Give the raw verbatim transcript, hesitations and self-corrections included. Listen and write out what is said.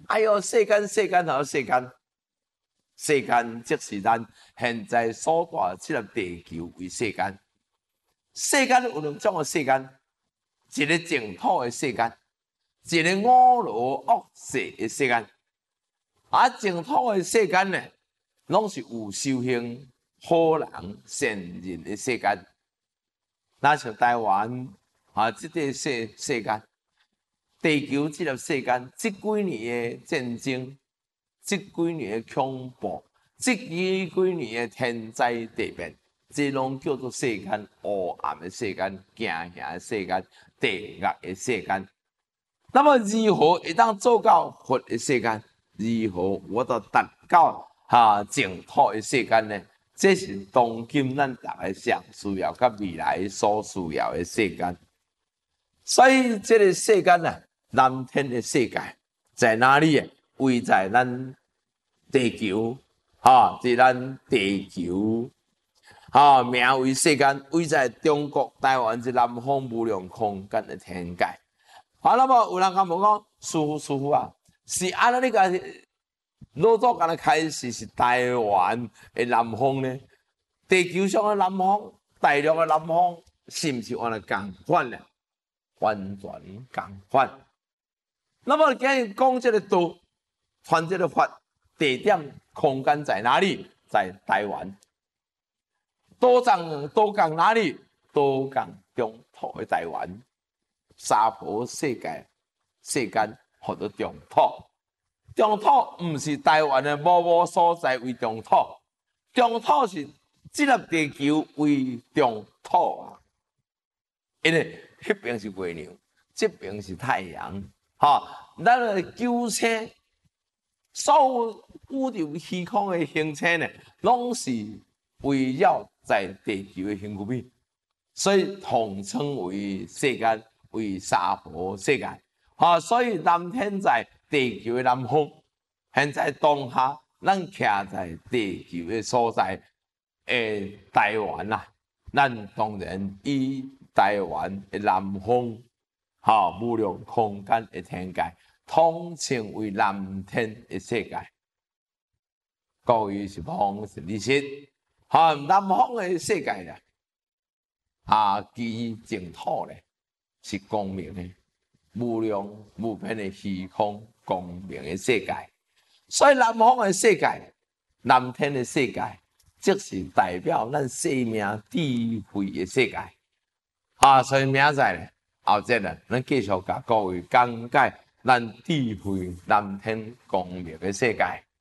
哎呦，世间世间好世间，世间即是咱现在所住即个地球为世间。世间有两种的世间，一个净土的世间，一个五罗恶世的世间。啊，净土的世间呢，拢是有修行、好人、善人的世间。那像台湾啊，即个世世间。地球这个世间，这几年的战争，这几年的恐怖，这几几年的天灾地变，这拢叫做世间黑暗的世间、惊吓的世间、地狱的世间。那么如何会当做到佛的世间？如何我都达到哈净土的世间呢？这是当今咱大家上需要，甲未来所需要的世间。所以这个世间呢？蓝天的世界在哪里？位在咱地球，哈，在咱地球，哈，名为世间，位在中国台湾之南方无量空间的天界。好，那么有人甲问讲，师傅师傅啊，是安那你个老早敢若开始是台湾的南方呢？地球上的南方，大陆的南方，是毋是安尼共款呢？完全共款。那么今日讲这个道，传这个法，地点空间在哪里？在台湾。都讲都讲哪里？都讲中土的台湾。三婆世界世间或者中土。中土不是台湾的某某所在为中土，中土是这个地球为中土啊。因为迄边是月亮，这边是太阳。哈，咱个九星，所有宇宙虚空的行星呢，拢是围绕在地球的星球里，所以统称为世间，为三婆世界。哈，所以南天在地球的南方，现在当下咱徛在地球的所在，诶，台湾啊，咱当然以台湾的南方。哈，无量空间的天界，统称为蓝天的世界。各位是方是理解？哈，南方的世界咧，啊，其净土咧是光明的，无量无边的虚空光明的世界。所以南方的世界，蓝天的世界，即是代表咱生命智慧的世界。啊，所以明仔咧。后节呢，咱继续甲各位讲解咱智慧蓝天光明的世界。